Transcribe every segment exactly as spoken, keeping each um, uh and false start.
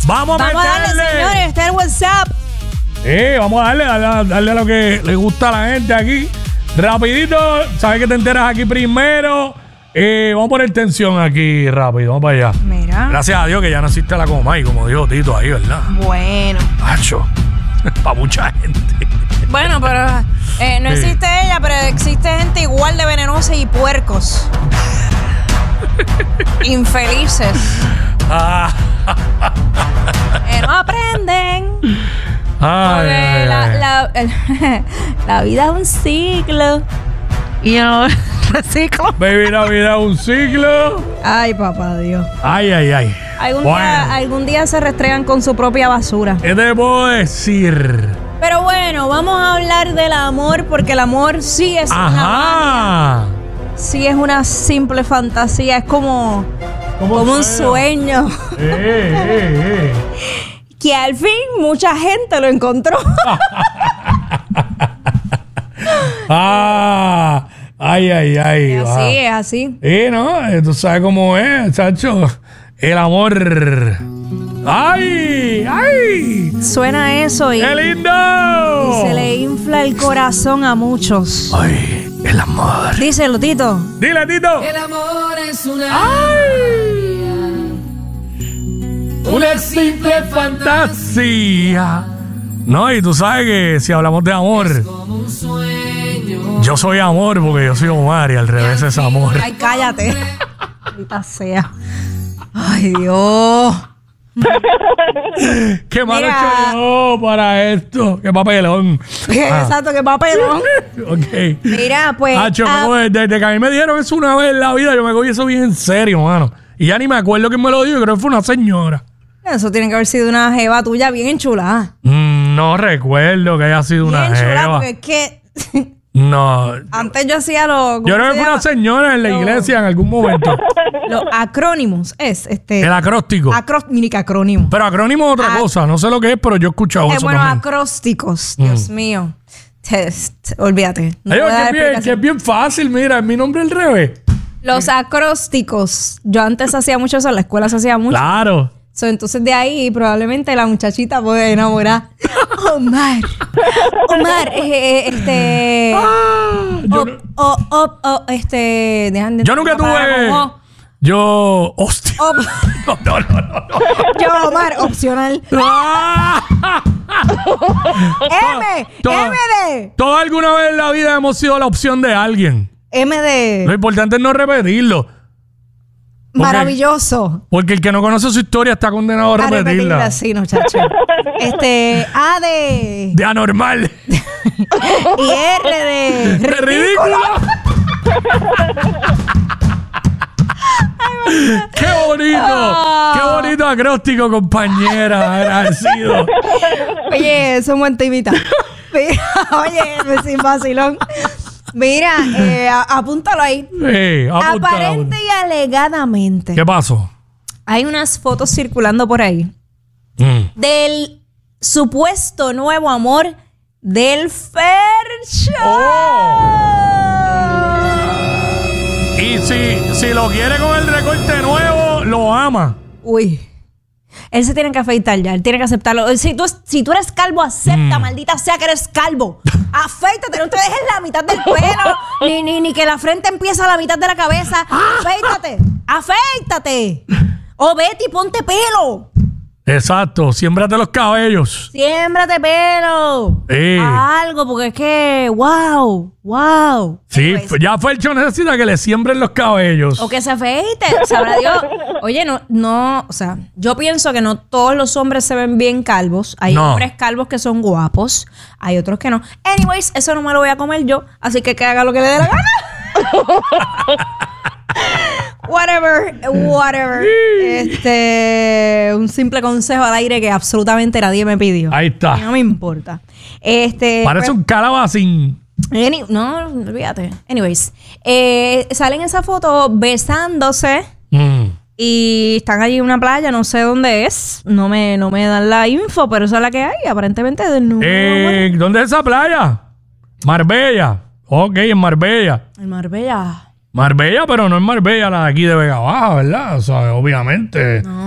Vamos a Vamos a meterle. darle, señores, está el WhatsApp. Eh, vamos a darle, darle, darle a lo que le gusta a la gente aquí. Rapidito, sabes que te enteras aquí primero. Eh, vamos a poner tensión aquí rápido, vamos para allá. Mira. Gracias a Dios que ya no existe la Comay, como dijo Tito ahí, ¿verdad? Bueno. Macho, para mucha gente. Bueno, pero eh, no Sí. existe ella, pero existe gente igual de venenosa y puercos. Infelices. Ah, Que no aprenden. ay, Porque ay, la, ay. la, el- la vida es un ciclo. Y yo no reciclo. Baby, la vida es un ciclo. Ay, papá Dios. Ay, ay, ay. Algún, Bueno. día, algún día se restregan con su propia basura. ¿Qué te puedo decir? Pero bueno, vamos a hablar del amor porque el amor sí es una Ajá. sí es una simple fantasía, es como, como un sueño Eh, eh, eh. que al fin mucha gente lo encontró. Ah, ay, ay, ay. Es wow. así, es así. Eh, no, eh, tú sabes cómo es, chacho. El amor. ¡Ay! ¡Ay! Suena eso y, ¡Qué lindo! y se le infla el corazón a muchos. ¡Ay! El amor. Díselo, Tito. Dile, Tito. El amor es una, ¡Ay! Una simple fantasía. No, y tú sabes que si hablamos de amor, como un sueño. yo soy amor porque yo soy Omar y al revés es amor. Ay, cállate. Maldita sea. Ay, Dios. ¡Qué malo he Mira. hecho yo para esto! ¡Qué papelón! Ah, Exacto, qué papelón. ok. Mira, pues. Hacho, ah, como desde, desde que a mí me dijeron eso una vez en la vida, yo me cogí eso bien en serio, mano. Y ya ni me acuerdo quién me lo dijo, creo que fue una señora. eso tiene que haber sido una jeva tuya bien enchulada. Mm, no recuerdo que haya sido una Bien enchulada, jeva. porque es que No. antes yo hacía los. Yo creo que fue una señora en la Los- iglesia en algún momento. Los acrónimos. Es este. El acróstico. acro, mini que acrónimo. Pero acrónimo es otra Ac- cosa. No sé lo que es, pero yo he escuchado Eh, eso bueno, también. acrósticos. Dios mío. Te- te- olvídate. No Ay, voy a dar que, es bien, que explicación. es bien fácil, mira, mi nombre al revés. Los acrósticos. Yo antes hacía mucho eso, en la escuela se hacía mucho. Claro. So, entonces de ahí probablemente la muchachita puede enamorar. Omar. Omar, eh, eh, este. Ah, yo, o, no- o, o, o, este. dejan de- yo nunca la palabra tuve. con O. Yo. Hostia. O- No, no, no, no. no. Yo, Omar, opcional. Ah. M. Todo- M de. Todos alguna vez en la vida hemos sido la opción de alguien. M Lo de. importante es no repetirlo. Porque- Maravilloso. Porque el que no conoce su historia está condenado a A repetirla. repetirla, sí, muchacho. Este. A de. De anormal. Y R de. De ridículo. Qué bonito. Ah. Qué bonito acróstico, compañera. Agradecido. Oye, es un buen timita. Mira, oye, sin vacilón. Mira, eh, a- apúntalo ahí. Sí, apúntala. Aparente y alegadamente. ¿Qué pasó? Hay unas fotos circulando por ahí Mm. del supuesto nuevo amor del Fercho. Y si, si lo quiere con el recorte nuevo, lo ama. Uy. Él se tiene que afeitar ya, él tiene que aceptarlo. Si tú, si tú eres calvo, acepta, Mm. maldita sea que eres calvo. Afeítate, no te dejes la mitad del pelo, ni, ni, ni que la frente empieza a la mitad de la cabeza. Afeítate, afeítate. O vete y ponte pelo. Exacto, siémbrate los cabellos. Siémbrate pelo. Sí. Haz algo, porque es que, wow, wow. Sí, Anyways. ya Fercho necesita que le siembren los cabellos. O que se afeite, sabrá Dios. Oye, no, no, o sea, yo pienso que no todos los hombres se ven bien calvos. Hay No. hombres calvos que son guapos, hay otros que no. Anyways, eso no me lo voy a comer yo, así que que haga lo que le dé la gana. Whatever, whatever. Este, un simple consejo al aire que absolutamente nadie me pidió. Ahí está. Y no me importa. Este, Parece pues, un calabacín. Any- no, olvídate. Anyways, eh, salen esa foto besándose Mm. y están allí en una playa, no sé dónde es. No me, no me dan la info, pero esa es la que hay, aparentemente del nuevo Eh, ¿Dónde es esa playa? Marbella. Ok, en Marbella. El Marbella. Marbella, pero no es Marbella la de aquí de Vega Baja, ¿verdad? O sea, obviamente. No.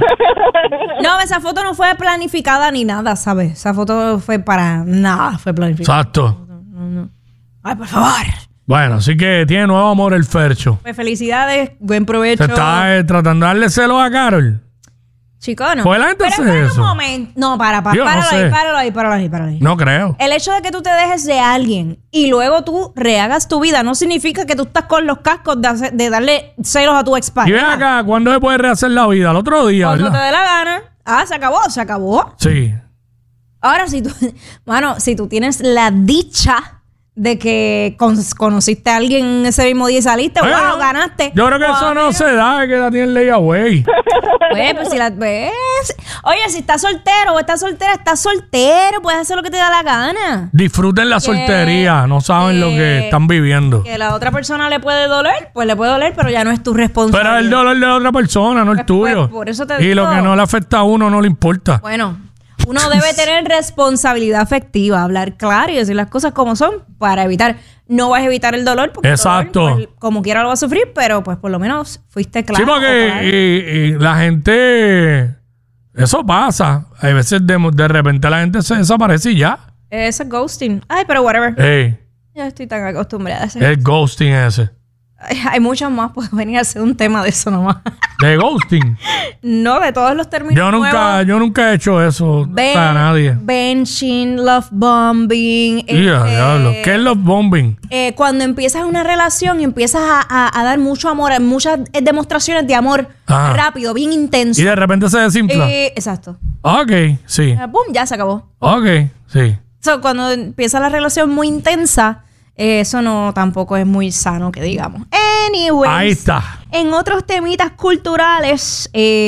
No, esa foto no fue planificada ni nada, ¿sabes? Esa foto fue para nada, fue planificada. Exacto. No, no. Ay, por favor. Bueno, así que tiene nuevo amor el Fercho. Pues felicidades, buen provecho. Se está eh, tratando de darle celos a Carol. Chico, no. ¿Pues la gente Pero hace espera eso? un momento. No, para, para, Yo no páralo sé. ahí, páralo ahí, páralo ahí, páralo ahí. No creo. El hecho de que tú te dejes de alguien y luego tú rehagas tu vida no significa que tú estás con los cascos de, hacer- de darle celos a tu Y ven expareja. acá, ¿cuándo se puede rehacer la vida? El otro día, Cuando te ¿verdad? dé la gana. Ah, se acabó, se acabó. Sí. Ahora, si tú, bueno, si tú tienes la dicha de que con- conociste a alguien ese mismo día y saliste, Bueno, wow, ganaste. Yo creo que eso no se da, es que la tienen ley away. Pues, pues si la ves. Oye, si estás soltero o estás soltera, estás soltero, puedes hacer lo que te da la gana. Disfruten la Que- soltería, no saben lo que que- están viviendo. Que la otra persona le puede doler, pues le puede doler, pero ya no es tu responsabilidad. Pero el dolor de la otra persona, no el Pues, tuyo. pues, por eso te Y lo digo. que no le afecta a uno no le importa. Bueno, uno debe tener responsabilidad afectiva, hablar claro y decir las cosas como son para evitar. No vas a evitar el dolor porque el Exacto. dolor, pues, como quiera lo vas a sufrir, pero pues por lo menos fuiste claro. Sí, o clara. porque y- y la gente... Eso pasa. Hay veces de, de repente la gente se desaparece y ya. Ese es ghosting. Ay, pero whatever. Ey, Ya estoy tan acostumbrada a ese. el ghosting ese. Ay, hay muchos más, puedo venir a hacer un tema de eso nomás. De ghosting. No, de todos los términos Yo nunca, nuevos. yo nunca he hecho eso Ben- para nadie. Benching, love bombing. Yeah, este, diablo. ¿Qué es los bombing? eh, cuando empiezas una relación y empiezas a, a- a dar mucho amor, muchas eh, demostraciones de amor Ajá. rápido, bien intenso. Y de repente se desinfla. Eh, exacto. Ok, sí. Eh, ¡Pum! Ya se acabó. Ok, sí. So, cuando empieza la relación muy intensa, eh, eso no tampoco es muy sano, que digamos. Anyways, Ahí está. en otros temitas culturales,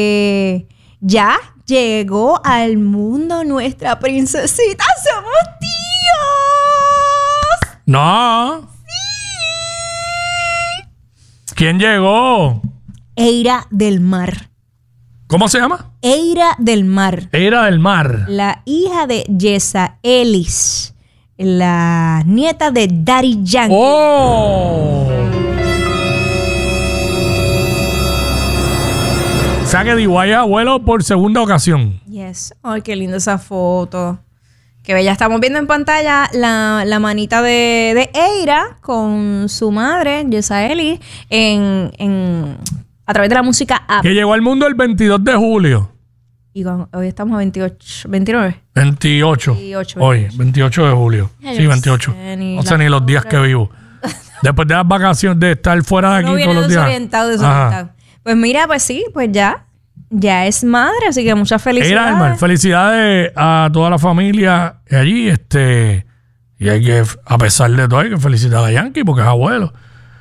eh, ya llegó al mundo nuestra princesita. ¡Somos tíos! No. ¿Quién llegó? Eira del Mar. ¿Cómo se llama? Eira del Mar. Era del mar. La hija de Yesa Ellis. La nieta de Daddy Yankee. ¡Oh! O sea que D Y es abuelo por segunda ocasión. Yes. Ay, qué linda esa foto. Que bella. Estamos viendo en pantalla la, la manita de, de Eira con su madre, Yesa Ellis, en, en, a través de la música app. Que llegó al mundo el veintidós de julio. Y con- hoy estamos a veintiocho, veintinueve. veintiocho. veintiocho. Hoy, veintiocho de julio. Ya Sí, yo veintiocho. sé, ni No sé la ni los días hora. que vivo. Después de las vacaciones, de estar fuera de aquí No viene todos los días. desorientado, Ajá. desorientado. Pues mira, pues sí, pues ya. Ya es madre, así que muchas Eira del felicidades. Mar, felicidades a toda la familia allí, este, y hay que, a pesar de todo, hay que felicitar a Yankee porque es abuelo.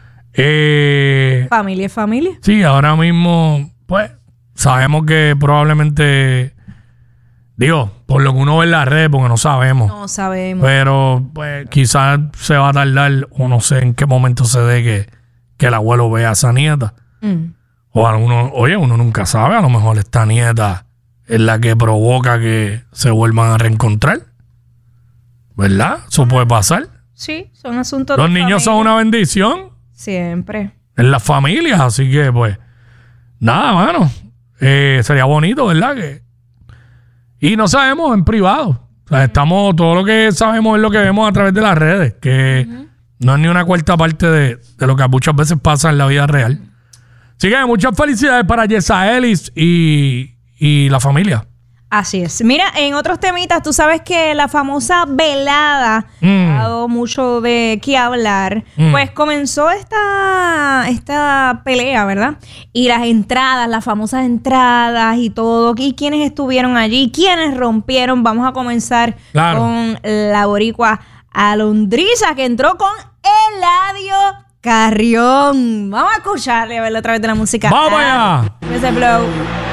Eh, Familia es familia. sí, ahora mismo, pues, sabemos que probablemente, digo, por lo que uno ve en la red, porque no sabemos, No sabemos. pero pues quizás se va a tardar, o no sé en qué momento se dé que, que el abuelo vea a esa nieta. Mm. O a uno, oye, uno nunca sabe, a lo mejor esta nieta es la que provoca que se vuelvan a reencontrar. ¿Verdad? Eso puede pasar. Sí, son asuntos Los de niños son familia. una bendición Siempre. en las familias, así que pues, nada, mano. Eh, sería bonito, ¿verdad? Que... Y no sabemos en privado. O sea, estamos, todo lo que sabemos es lo que vemos a través de las redes, que no es ni una cuarta parte de, de lo que muchas veces pasa en la vida real. Así que muchas felicidades para Yesa Ellis y, y la familia. Así es. Mira, en otros temitas, tú sabes que la famosa velada Mm. ha dado mucho de qué hablar. Mm. Pues comenzó esta, esta pelea, ¿verdad? Y las entradas, las famosas entradas y todo. ¿Y quiénes estuvieron allí? ¿Quiénes rompieron? Vamos a comenzar Claro. con la boricua Alondriza, que entró con Eladio Carrión. Vamos a escucharle, a verlo a través de la música. ¡Vamos allá! Ese blow.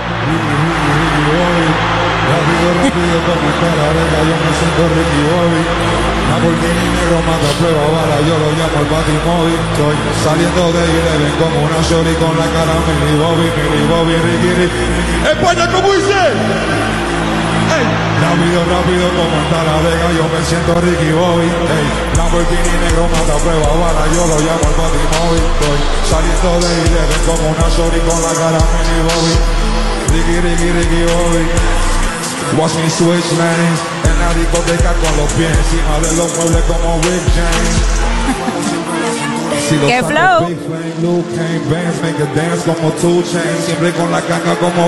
Rápido, rápido, como está la vega, yo me siento Ricky Bobby. Lamborghini negro mata prueba bala, yo lo llamo el Batimóvil. Estoy saliendo de Eleven como una shorty con la cara Millie Bobby, Millie Bobby, Ricky Ricky. España, ¿cómo dice? Ey. Rápido, rápido, como está la vega, yo me siento Ricky Bobby. Ey. Lamborghini negro mata prueba bala, yo lo llamo el Batimóvil. Estoy saliendo de Eleven como una shorty con la cara Millie Bobby. Ricky, Ricky, Ricky Bobby. Watch me switch lanes. En la discoteca con los pies encima de los muebles como Rick James. Si lo ¡Qué saco, flow! Big Flame, Luke Kane, Bands, make a dance como two Chainz. Siempre con la caña como